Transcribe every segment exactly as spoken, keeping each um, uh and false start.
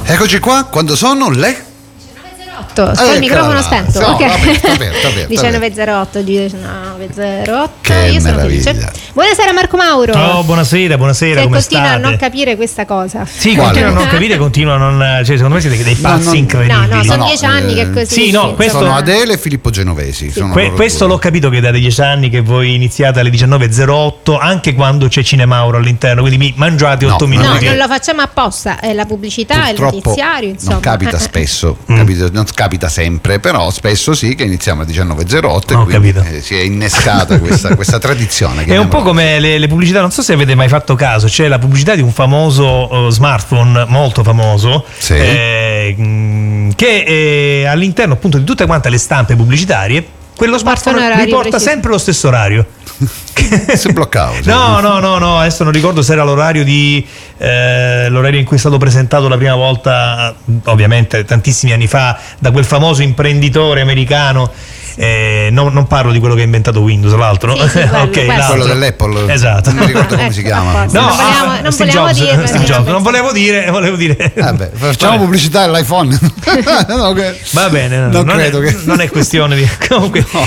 Eccoci qua, quando sono le? Con eh, il microfono spento, no, ok. vabbè, sta bene, sta bene, diciannove e zero otto, diciannove e zero otto. Che Io sono meraviglia. felice. Buonasera Marco Mauro. Oh, buonasera, buonasera, che come continua state? a non capire questa cosa. Sì, Quale? continua a non capire, continua a non. Cioè, secondo me siete dei pazzi non- incredibili. No, no, sono no, dieci eh, anni che così. sì, no, questo- Sono Adele e Filippo Genovesi. Sono Que- loro questo due. l'ho capito che da dieci anni che voi iniziate alle diciannove e zero otto, anche quando c'è Cinemauro all'interno, quindi mi mangiate No, otto no, No, minuti. non lo facciamo apposta, è la pubblicità, è il Purtroppo notiziario, insomma. non capita Eh, eh. spesso, Mm. capita- non capita sempre, però spesso sì che iniziamo alle diciannove e zero otto Ho e quindi capito. eh, si è innescata questa, questa tradizione. È un po' chiamiamola. come le, le pubblicità, non so se avete mai fatto caso, c'è la pubblicità di un famoso eh, smartphone, molto famoso, Sì. eh, mh, che eh, all'interno appunto di tutte quante le stampe pubblicitarie, quello smartphone un orario riporta preciso. sempre lo stesso orario. Si è bloccato. sì. No, no, no, no, adesso non ricordo se era l'orario di eh, l'orario in cui è stato presentato la prima volta, ovviamente tantissimi anni fa, da quel famoso imprenditore americano. Eh, non, non parlo di quello che ha inventato Windows, l'altro. Sì, sì, quello, Ok, quello. l'altro. Quello dell'Apple. Esatto. Non mi ricordo come Ecco, si a chiama. posto. No, Non vogliamo- ah, non Steve vogliamo Jobs, dire, Steve perché- Jobs. Non volevo dire, volevo dire. Vabbè, facciamo Vabbè. pubblicità all'iPhone. No, che- Va bene, non, non, credo è, che non è questione di comunque. No.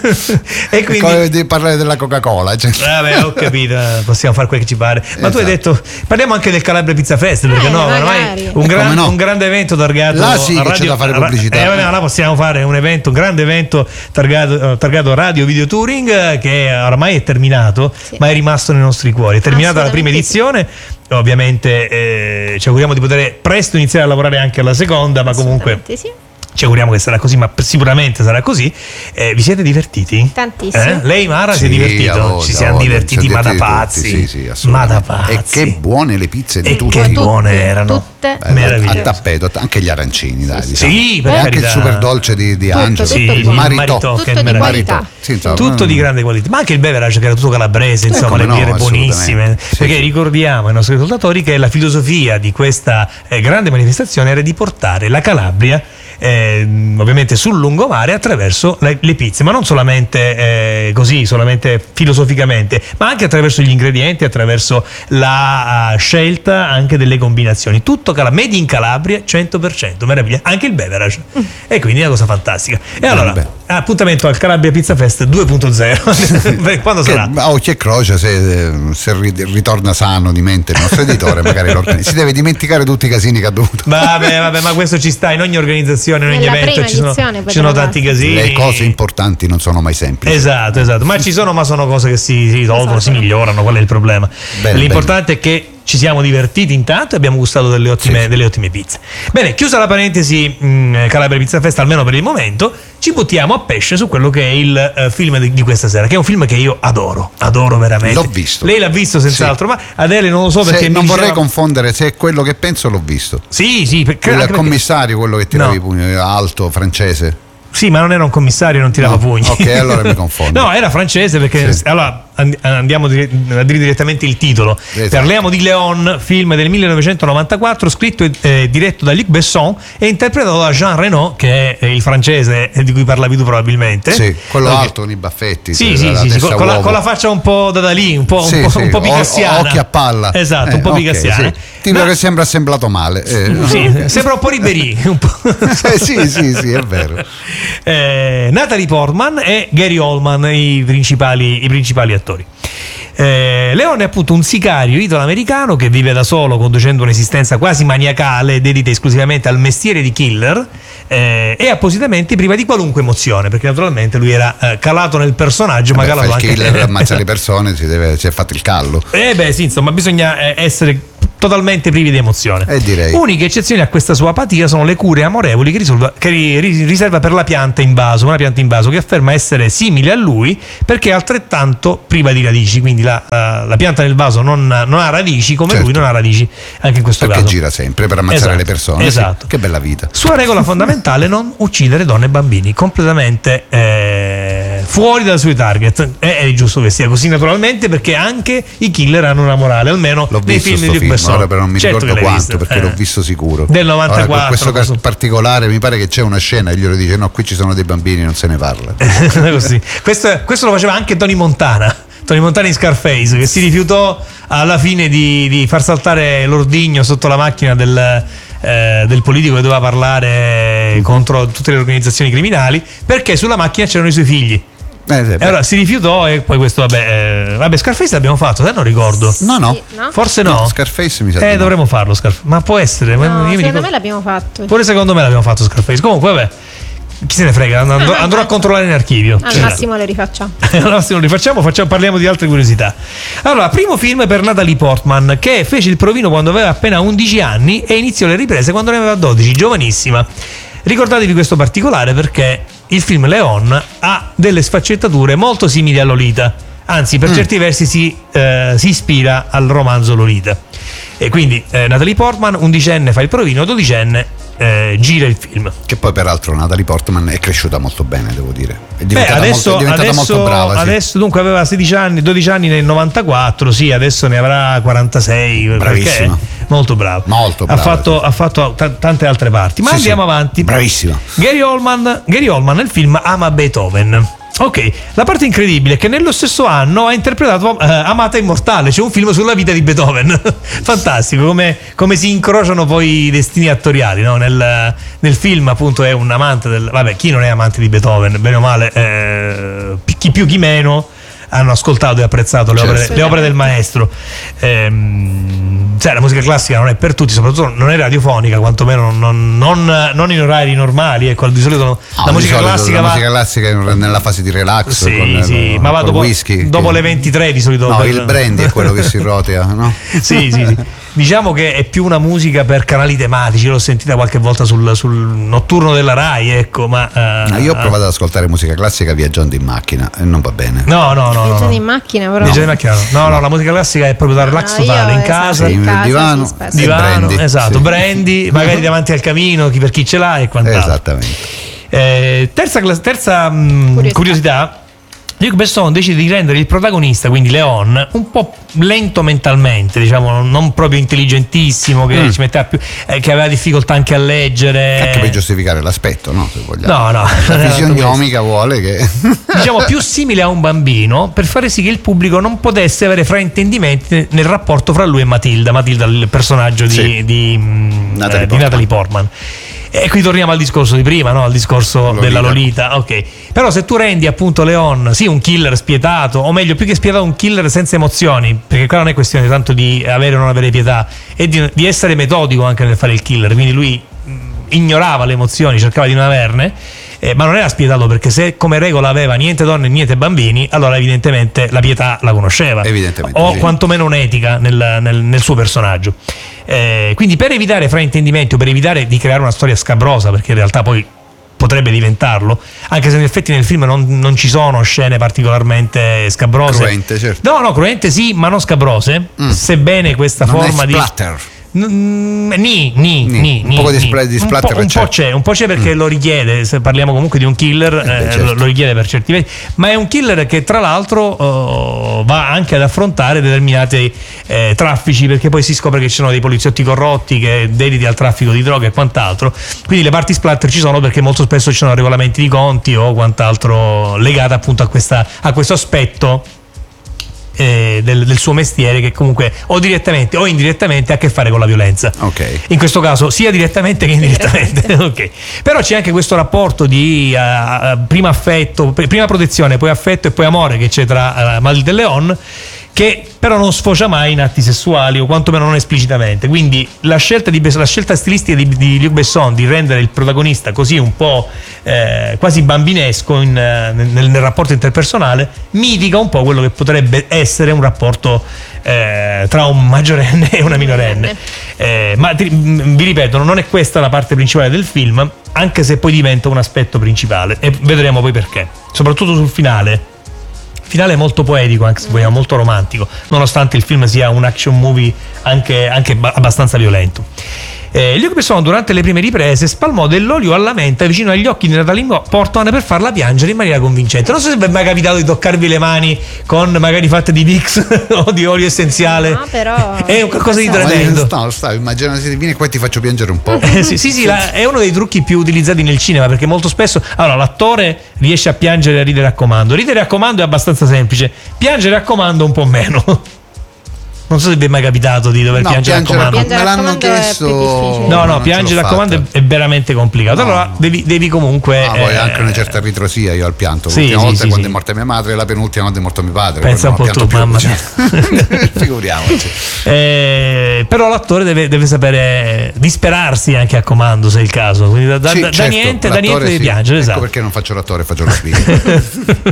E quindi Come di parlare della Coca-Cola. Cioè. vabbè, ho capito, possiamo fare quel che ci pare. Ma tu hai Esatto. detto, parliamo anche del Calabria Pizza Fest, perché Eh, no, magari. ormai un, Eh, gran- come no? un grande evento targato Là sì a che c'è da fare a- pubblicità. Eh, vabbè, là possiamo fare un evento, un grande evento targato, targato Radio Video Touring, eh, che oramai è terminato, Sì. ma è rimasto nei nostri cuori. È terminata la prima Assolutamente edizione. Ovviamente eh, ci auguriamo di poter presto iniziare a lavorare anche alla seconda, ma comunque Assolutamente sì. ci auguriamo che sarà così, ma sicuramente sarà così. Eh, vi siete divertiti? Tantissimo. Eh? Lei Mara si è Sì, divertito? a voglia, Ci a siamo voglia, divertiti, ci ma da siamo pazzi. divertiti tutti, sì, sì, ma da assolutamente. pazzi. E che buone le pizze di E tutti. che Tutte, buone erano. Tutte. Eh, Meraviglioso. a tappeto, anche gli arancini, dai, diciamo. Sì, per e anche carità. il super dolce di, di Tutto, Angelo, tutto Sì, di buono. Maritò. Maritò, che Tutto di meraviglia. qualità. Sì, insomma, Tutto di mm. grande qualità, ma anche il beverage che era tutto calabrese, insomma, come le no, birre buonissime. assolutamente. Sì, Perché sì. ricordiamo ai nostri ascoltatori che la filosofia di questa eh, grande manifestazione era di portare la Calabria eh, ovviamente sul lungomare attraverso le, le pizze, ma non solamente eh, così, solamente filosoficamente, ma anche attraverso gli ingredienti, attraverso la uh, scelta anche delle combinazioni. Tutto Cala- made in Calabria cento per cento, meraviglia, anche il beverage. E quindi è una cosa fantastica. E allora, Vabbè. appuntamento al Calabria Pizza Fest due punto zero. Quando Che, sarà? a occhio e croce, se, se ri- ritorna sano di mente il nostro editore, magari lo organizza. Si deve dimenticare tutti i casini che ha dovuto. Vabbè, vabbè, ma questo ci sta in ogni organizzazione, in ogni Nella evento prima ci sono, edizione ci sono poteva tanti essere. casini. Le cose importanti non sono mai semplici. Esatto, esatto, ma ci sono, ma sono cose che si, si risolvono, si migliorano, qual è il problema? Bene, L'importante è che ci siamo divertiti intanto e abbiamo gustato delle ottime, Sì. delle ottime pizze. Bene, chiusa la parentesi mh, Calabria Pizza Fest, almeno per il momento, ci buttiamo a pesce su quello che è il eh, film di, di questa sera, che è un film che io adoro, adoro veramente. L'ho visto. Lei l'ha visto senz'altro, Sì. ma Adele non lo so Se- perché mi non vorrei diceva- confondere se è quello che penso, l'ho visto. Sì, sì, perché, Il anche perché- commissario, quello che tirava No. i pugni, alto, francese. Sì, ma non era un commissario, non tirava No, pugni. ok, allora mi confondo. No, era francese perché Sì. allora and- andiamo dire- a dire direttamente il titolo. Esatto. Parliamo di Léon, film del millenovecentonovantaquattro, scritto e eh, diretto da Luc Besson e interpretato da Jean Reno, che è il francese di cui parlavi tu probabilmente. Sì, quello Ok. alto con i baffetti. Sì, la- sì, la sì, sì, testa con, con la, uovo. con la faccia un po' da Dalì, un po', Sì, un po', sì, un po' o- picassiana. occhi a palla. Esatto, Eh, un po' ok, picassiana. sì. Tipo Ma- che sembra assemblato male. Eh, Sì, sembra un po' Ribéry, un po'. Eh, sì, sì, sì, è vero. Eh, Natalie Portman e Gary Oldman i principali, i principali attori. Eh, Leone è appunto un sicario italo-americano che vive da solo conducendo un'esistenza quasi maniacale dedita esclusivamente al mestiere di killer eh, e appositamente priva di qualunque emozione, perché naturalmente lui era eh, calato nel personaggio, ma Beh, fa calato il anche killer, ammazza le persone, si, deve, si è fatto il callo. Eh beh sì, insomma bisogna eh, essere totalmente privi di emozione. Eh, direi. Uniche eccezioni a questa sua apatia sono le cure amorevoli che, risolva- che ri- ri- riserva per la pianta in vaso, una pianta in vaso che afferma essere simile a lui perché è altrettanto priva di radici, quindi la, la- la pianta nel vaso non, non ha radici come Certo. lui non ha radici anche in questo Perché caso. gira sempre per ammazzare Esatto, le persone. esatto. Sì, che bella vita. Sua regola fondamentale: non uccidere donne e bambini, completamente eh, fuori dai suoi target. E è giusto che sia così, naturalmente, perché anche i killer hanno una morale, almeno L'ho nei visto film sto di Luc film, Besson. ora però non mi Certo ricordo che l'hai quanto, visto. perché Eh. l'ho visto sicuro. Del Ora, novantaquattro. con questo caso questo- particolare mi pare che c'è una scena e glielo dice no, qui ci sono dei bambini, non se ne parla. Così. Questo, questo lo faceva anche Tony Montana. Tony Montana in Scarface, che si rifiutò alla fine di, di far saltare l'ordigno sotto la macchina del, eh, del politico che doveva parlare contro tutte le organizzazioni criminali, perché sulla macchina c'erano i suoi figli. Eh, sì, e allora si rifiutò e poi questo vabbè, eh, vabbè Scarface l'abbiamo fatto, te non ricordo. No, no. Sì, no? Forse no. No, Scarface mi sa. Eh, di no. dovremmo farlo Scarface. Ma può essere. No, io mi secondo ricordo- me l'abbiamo fatto. Pure secondo me l'abbiamo fatto Scarface. Comunque vabbè. Chi se ne frega, andrò, Ah, no, andrò a no. controllare in archivio. Al Cioè, massimo le rifacciamo. al massimo lo rifacciamo, facciamo, parliamo di altre curiosità. Allora, primo film per Natalie Portman, che fece il provino quando aveva appena undici anni e iniziò le riprese quando ne aveva dodici, giovanissima. Ricordatevi questo particolare perché il film Leon ha delle sfaccettature molto simili a Lolita, anzi per mm. certi versi si, eh, si ispira al romanzo Lolita. E quindi eh, Natalie Portman, undicenne, fa il provino, dodicenne eh, gira il film. Che poi peraltro Natalie Portman è cresciuta molto bene, devo dire. È Beh, diventata, adesso, molto, è diventata adesso, molto brava. Sì. Adesso dunque aveva sedici anni, dodici anni nel novantaquattro, sì, adesso ne avrà quarantasei. Bravissima. Perché è molto bravo. Molto brava, ha fatto, sì. ha fatto t- tante altre parti. Ma Sì, andiamo sì. avanti. Bravissima. Gary Oldman, Gary Oldman nel film ama Beethoven. Ok, la parte incredibile è che nello stesso anno ha interpretato eh, Amata Immortale, cioè un film sulla vita di Beethoven. Fantastico, come, come si incrociano poi i destini attoriali, no? Nel, nel film appunto è un amante del... Vabbè, chi non è amante di Beethoven, bene o male, eh, chi più chi meno hanno ascoltato e apprezzato le, Certo. opere, le opere del maestro. Ehm, cioè, la musica classica non è per tutti, soprattutto non è radiofonica, quantomeno non, non, non in orari normali. Ecco, di solito No, la di musica solito classica la va... musica classica è nella fase di relax. Sì, con, sì, con, ma va col dopo, whisky, dopo che... le ventitré di solito. No, per- il brandy è quello che si rotea, no? sì, sì, sì. Diciamo che è più una musica per canali tematici, l'ho sentita qualche volta sul, sul notturno della Rai, ecco, ma... No, io ho provato ad ascoltare musica classica viaggiando in macchina e non va bene. No, no, no. no, Viaggiando no. in macchina, però. Viaggiando in macchina, no. no, no, la musica classica è proprio da relax No, io, totale, in esatto, casa. Sì, in casa, divano, sì, spesso. e Divano, brandy, esatto, sì. brandy, magari davanti al camino, chi per chi ce l'ha e quant'altro. Esattamente. Eh, terza clas- terza mh, Curiosità. curiosità. Luc Besson decide di rendere il protagonista, quindi Leon, un po' lento mentalmente, diciamo, non proprio intelligentissimo, che Mm. ci metteva più, eh, che aveva difficoltà anche a leggere. Anche per giustificare l'aspetto, no? Se vogliamo. No, no. La fisionomica vuole che. Diciamo più simile a un bambino, per fare sì che il pubblico non potesse avere fraintendimenti nel rapporto fra lui e Matilda, Matilda il personaggio di, Sì. di, mh, Natalie eh, di Portman. Natalie Portman. E qui torniamo al discorso di prima, no? Al discorso Lolita. della Lolita, ok. Però se tu rendi appunto Leon, sì, un killer spietato, o meglio, più che spietato, un killer senza emozioni, perché qua non è questione tanto di avere o non avere pietà, è di, di essere metodico anche nel fare il killer, quindi lui mh, ignorava le emozioni, cercava di non averne. Eh, ma non era spietato, perché se come regola aveva niente donne e niente bambini, allora evidentemente la pietà la conosceva, Evidentemente, o sì. quantomeno un'etica nel, nel, nel suo personaggio. Eh, quindi per evitare fraintendimenti o per evitare di creare una storia scabrosa, perché in realtà poi potrebbe diventarlo, anche se in effetti nel film non, non ci sono scene particolarmente scabrose. Cruente, certo. No, no, cruente sì, ma non scabrose, Mm. sebbene questa Non forma è di... splatter. Mm, Ni, ni, Ni. ni, Un ni, po' di ni. spla- di Un splatter po', un c'è. po' c'è, un po' c'è perché lo richiede, se parliamo comunque di un killer, Eh beh, eh, certo. lo, lo richiede per certi versi, ma è un killer che tra l'altro oh, va anche ad affrontare determinati eh, traffici, perché poi si scopre che ci sono dei poliziotti corrotti che dediti al traffico di droga e quant'altro, quindi le parti splatter ci sono perché molto spesso ci sono regolamenti di conti o quant'altro legate appunto a, questa, a questo aspetto eh, del, del suo mestiere, che comunque o direttamente o indirettamente ha a che fare con la violenza. Ok. In questo caso sia direttamente che indirettamente. Ok. Però c'è anche questo rapporto di uh, prima affetto, prima protezione, poi affetto e poi amore che c'è tra uh, Matilda e Leon, che però non sfocia mai in atti sessuali, o quantomeno non esplicitamente. Quindi la scelta, di, la scelta stilistica di, di Luc Besson di rendere il protagonista così un po' eh, quasi bambinesco in, eh, nel, nel rapporto interpersonale mitiga un po' quello che potrebbe essere un rapporto eh, tra un maggiorenne e una minorenne. Eh, ma ti, vi ripeto, non è questa la parte principale del film, anche se poi diventa un aspetto principale, e vedremo poi perché, soprattutto sul finale. Finale molto poetico, anche se vogliamo, molto romantico, nonostante il film sia un action movie anche, anche abbastanza violento. Eh, Luc Besson durante le prime riprese spalmò dell'olio alla menta vicino agli occhi di Natalie Portman per farla piangere in maniera convincente. Non so se vi è mai capitato di toccarvi le mani con magari fatte di Vicks o di olio essenziale. No, però è un qualcosa di no, tremendo. No, sta, immagina se vieni qua e ti faccio piangere un po'. Eh, sì, sì, sì, la- è uno dei trucchi più utilizzati nel cinema, perché molto spesso allora l'attore riesce a piangere e a ridere a comando. Ridere a comando è abbastanza semplice, piangere a comando un po' meno. Non so se vi è mai capitato di dover No, piangere a piangere a- comando. Piangere me a l'hanno comando è chiesto. più difficile. No, no, non ce piangere l'ho a comando è, fatta. è veramente complicato. No, Allora no. devi, devi comunque. Ah, poi eh, anche una certa ritrosia io al pianto. Sì, L'ultima sì, volta sì, quando sì. è morta mia madre e la penultima quando è morto mio padre. Pensa un poi po' non ho tu, pianto mamma più, cioè. Figuriamoci. Eh, però l'attore deve, deve sapere disperarsi anche a comando, se è il caso. Quindi da, da- Sì, da certo, niente, da l'attore niente devi sì. piangere. Ecco Esatto. perché non faccio l'attore, faccio lo speaker.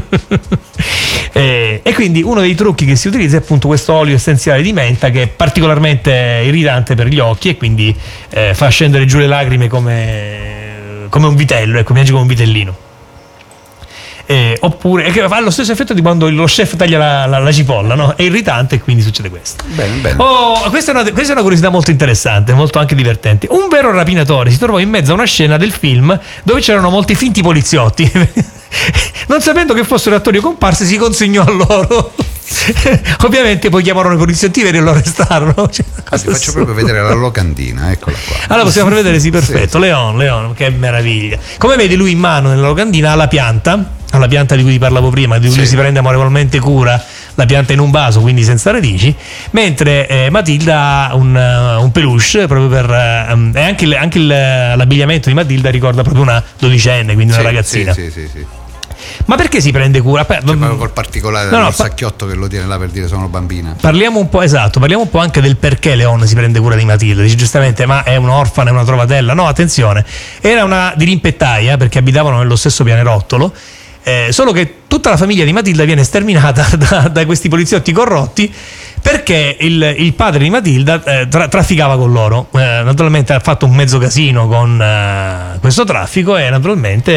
Eh, e quindi uno dei trucchi che si utilizza è appunto questo olio essenziale di menta, che è particolarmente irritante per gli occhi e quindi eh, fa scendere giù le lacrime come, come un vitello, ecco, piange come un vitellino. Eh, oppure è che fa lo stesso effetto di quando lo chef taglia la, la- la cipolla, no? È irritante e quindi succede questo. Bene, bene. Oh, questa, è una, questa è una curiosità molto interessante, molto anche divertente. Un vero rapinatore si trovò in mezzo a una scena del film dove c'erano molti finti poliziotti. Non sapendo che fossero attori o comparse, si consegnò a loro. Ovviamente poi chiamarono i poliziotti veri e lo arrestarono. Cioè, Ah, ti faccio proprio vedere la locandina, eccola qua. allora possiamo far vedere, sì, perfetto. Sì, Leon, Leon, che meraviglia. Come vedi, lui in mano nella locandina ha la pianta, ha la pianta di cui ti parlavo prima, di cui Sì. si prende amorevolmente cura, la pianta in un vaso, quindi senza radici, mentre eh, Matilda ha un, uh, un peluche proprio per eh, um, e anche, il- anche il- l'abbigliamento di Matilda ricorda proprio una dodicenne, quindi una Sì, ragazzina. Sì, sì, sì, sì. Ma perché si prende cura? Beh, Cioè, proprio col particolare No, no, del pa- sacchiotto che lo tiene là per dire sono bambina. Parliamo un po', esatto, parliamo un po' anche del perché Leon si prende cura di Matilda. Dice giustamente, ma è un'orfana, è una trovatella. No, attenzione, era una dirimpettaia perché abitavano nello stesso pianerottolo. Eh, solo che tutta la famiglia di Matilda viene sterminata da, da questi poliziotti corrotti perché il, il padre di Matilda eh, tra- trafficava con loro. Eh, naturalmente ha fatto un mezzo casino con eh, questo traffico e naturalmente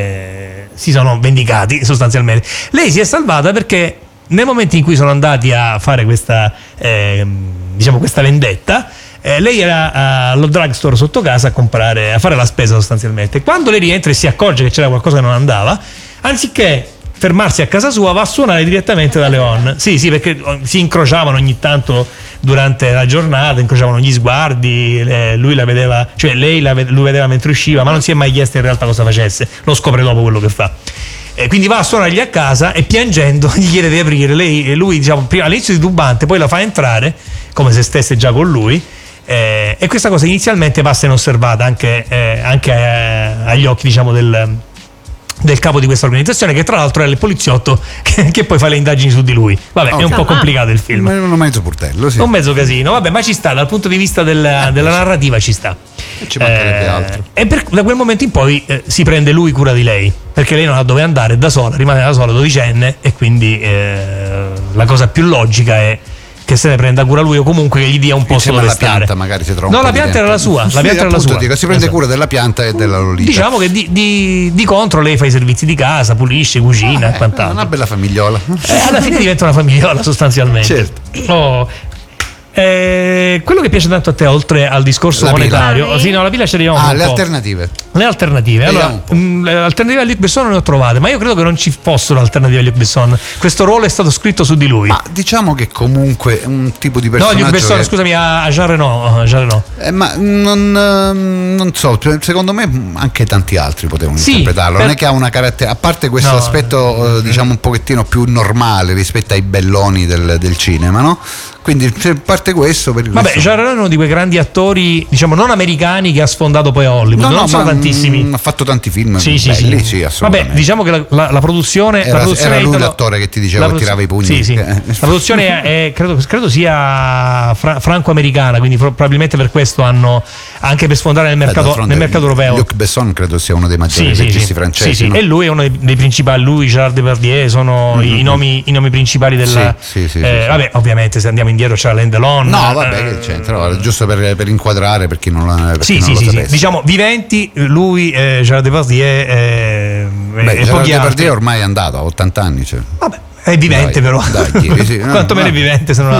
eh, si sono vendicati sostanzialmente. Lei si è salvata perché nel momento in cui sono andati a fare questa, eh, diciamo questa vendetta, eh, lei era eh, allo drugstore sotto casa a comprare, a fare la spesa sostanzialmente. Quando lei rientra e si accorge che c'era qualcosa che non andava, anziché fermarsi a casa sua, va a suonare direttamente da Leon. Sì, sì, perché si incrociavano ogni tanto durante la giornata, incrociavano gli sguardi, eh, lui la vedeva, cioè lei la, ved- lui vedeva mentre usciva, ma non si è mai chiesto in realtà cosa facesse, lo scopre dopo quello che fa. E quindi va a suonargli a casa e piangendo gli chiede di aprire. Lei, lui, diciamo, prima all'inizio titubante, poi la fa entrare come se stesse già con lui. Eh, e questa cosa inizialmente passa inosservata anche, eh, anche eh, agli occhi, diciamo, del, del capo di questa organizzazione, che tra l'altro è il poliziotto che, che poi fa le indagini su di lui. Vabbè, Oh. è un po' Ah. complicato il film. Ma è un mezzo portello, sì. Un mezzo casino, vabbè, ma ci sta, dal punto di vista del- della narrativa ci sta. Ci mancherebbe altro. E per- da quel momento in poi eh, si prende lui cura di lei, perché lei non ha dove andare, è da sola, rimane da sola, dodicenne, e quindi eh, la cosa più logica è che se ne prenda cura lui o comunque che gli dia un posto Insieme dove alla stare. pianta magari si trova un No, po' la di pianta tempo. era la sua, la Sì, pianta era la appunto, sua. dico, si prende Esatto. cura della pianta e della Lolita. Diciamo che di, di- di contro lei fa i servizi di casa, pulisce, cucina e Eh, quant'altro. una bella famigliola. Eh, alla fine diventa una famigliola sostanzialmente. Certo. Oh. Eh, quello che piace tanto a te, oltre al discorso La pila. monetario, Ah, sì, no, la pila ce l'abbiamo Ah, un le po'. alternative. Le alternative, Vediamo allora, un po'. mh, le alternative a Luc Besson non le ho trovate, ma io credo che non ci fossero alternative a Luc Besson. Questo ruolo è stato scritto su di lui. Ma diciamo che comunque è un tipo di no, personaggio Luc Besson, che- scusami, a, a Jean Reno. a Jean Reno. Eh, ma non, ehm, non so, secondo me anche tanti altri potevano Sì, interpretarlo. per- Non è che ha una caratteristica, a parte questo No. aspetto eh, diciamo un pochettino più normale rispetto ai belloni del, del cinema, no? Quindi se parte questo per il Vabbè, resto- Jean Reno è uno di quei grandi attori, diciamo, non americani che ha sfondato poi a Hollywood. No, non no, sono ma, tantissimi. mm, ha fatto tanti film Sì, sì, belli, sì. sì, assolutamente. Vabbè, diciamo che la, la- la produzione, Era- la produzione era lui italo- l'attore che ti dicevo la che produ- tirava i pugni. Sì, sì. Eh. La produzione è, credo, credo sia fra- franco-americana, quindi pro- probabilmente per questo hanno, anche per sfondare nel Beh, mercato, d'altronde nel mercato europeo. Luc Besson credo sia uno dei maggiori Sì, sì, registi sì. francesi, Sì, sì. no? E lui è uno dei, dei principali, lui, Gerard Depardieu, sono Mm-hmm. i, nomi, i nomi principali della. Sì, sì, sì, eh, sì, vabbè, ovviamente se andiamo indietro c'è Alain Delon. No, vabbè, eh, che c'entra? Guarda, giusto per, per inquadrare per chi non, la, per Sì, chi non sì, lo sì, sì. sapesse. Diciamo viventi, lui, eh, Gerard Depardieu eh, Beh, e Gerard pochi altri. Depardieu ormai è andato a ottanta anni, cioè. Vabbè, è vivente Dai, però. dai, Chieri, sì. No, Quanto meno è no. vivente se non